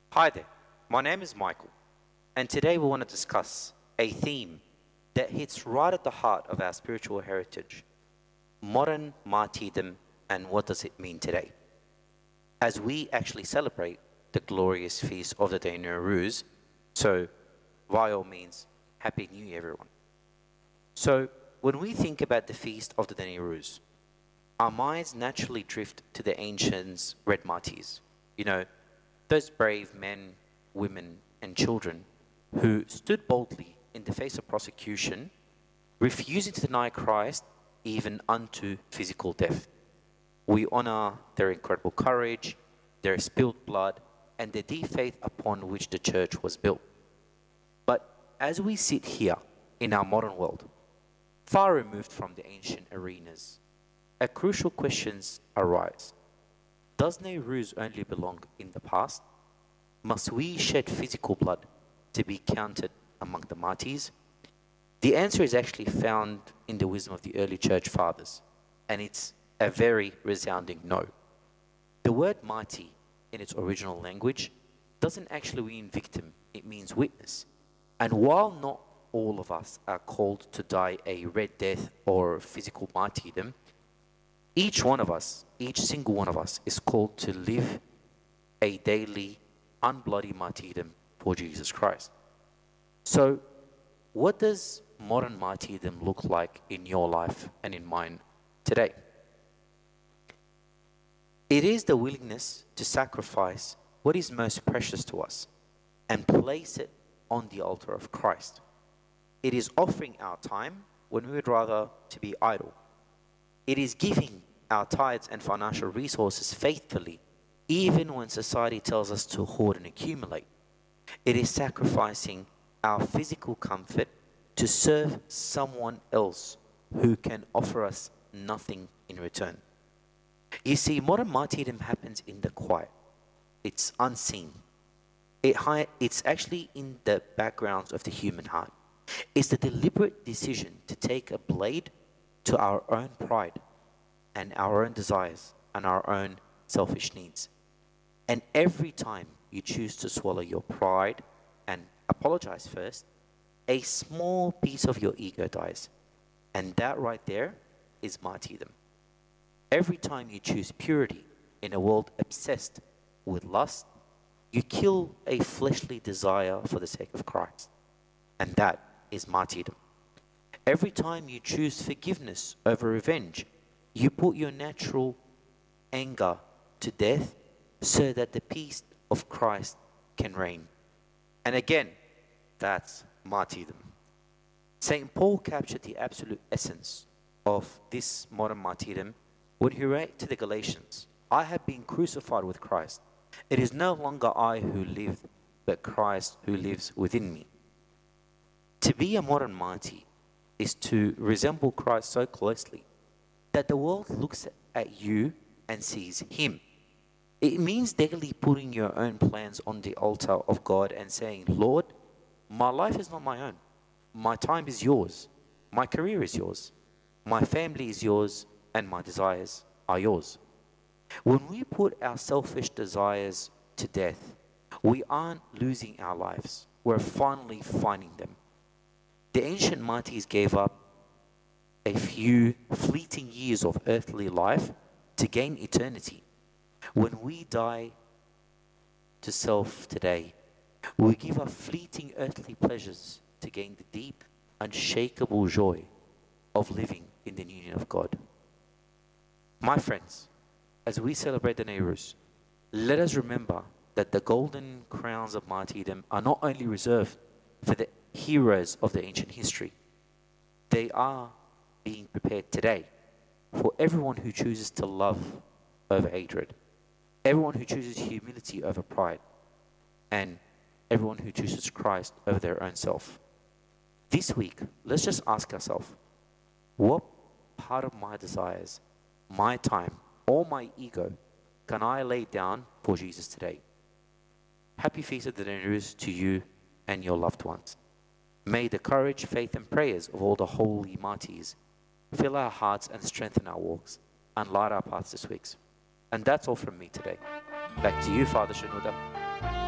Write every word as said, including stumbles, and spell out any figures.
Hi there, my name is Michael, and today we want to discuss a theme that hits right at the heart of our spiritual heritage, modern martyrdom, and what does it mean today? As we actually celebrate the glorious feast of the Day Nowruz, so by all means, Happy New Year everyone. So when we think about the feast of the Day Nowruz, our minds naturally drift to the ancients' red martyrs, you know, those brave men, women, and children who stood boldly in the face of prosecution, refusing to deny Christ even unto physical death. We honor their incredible courage, their spilled blood, and the deep faith upon which the church was built. But as we sit here in our modern world, far removed from the ancient arenas, a crucial questions arise. Does Nowruz only belong in the past? Must we shed physical blood to be counted among the martyrs? The answer is actually found in the wisdom of the early church fathers, and it's a very resounding no. The word martyr in its original language doesn't actually mean victim, it means witness. And while not all of us are called to die a red death or physical martyrdom, each one of us, each single one of us, is called to live a daily, unbloody martyrdom for Jesus Christ. So, what does modern martyrdom look like in your life and in mine today? It is the willingness to sacrifice what is most precious to us and place it on the altar of Christ. It is offering our time when we would rather to be idle. It is giving our tithes and financial resources faithfully, even when society tells us to hoard and accumulate. It is sacrificing our physical comfort to serve someone else who can offer us nothing in return. You see, modern martyrdom happens in the quiet. It's unseen. It hi- it's actually in the backgrounds of the human heart. It's the deliberate decision to take a blade to our own pride and our own desires and our own selfish needs. And every time you choose to swallow your pride and apologize first, a small piece of your ego dies. And that right there is martyrdom. Every time you choose purity in a world obsessed with lust, you kill a fleshly desire for the sake of Christ. And that is martyrdom. Every time you choose forgiveness over revenge, you put your natural anger to death so that the peace of Christ can reign. And again, that's martyrdom. Saint Paul captured the absolute essence of this modern martyrdom when he wrote to the Galatians, I have been crucified with Christ. It is no longer I who live, but Christ who lives within me. To be a modern martyr is to resemble Christ so closely that the world looks at you and sees him. It means daily putting your own plans on the altar of God and saying, Lord, my life is not my own. My time is yours. My career is yours. My family is yours, and my desires are yours. When we put our selfish desires to death, we aren't losing our lives. We're finally finding them. The ancient martyrs gave up a few fleeting years of earthly life to gain eternity. When we die to self today, we give up fleeting earthly pleasures to gain the deep, unshakable joy of living in the union of God. My friends, as we celebrate the Nowruz, let us remember that the golden crowns of martyrdom are not only reserved for the heroes of the ancient history, they are being prepared today for everyone who chooses to love over hatred, everyone who chooses humility over pride, and everyone who chooses Christ over their own self. This week, let's just ask ourselves, what part of my desires, my time, or my ego can I lay down for Jesus today? Happy Feast of the Nowruz to you and your loved ones. May the courage, faith, and prayers of all the holy martyrs fill our hearts and strengthen our walks and light our paths this week. And that's all from me today. Back to you, Father Shenouda.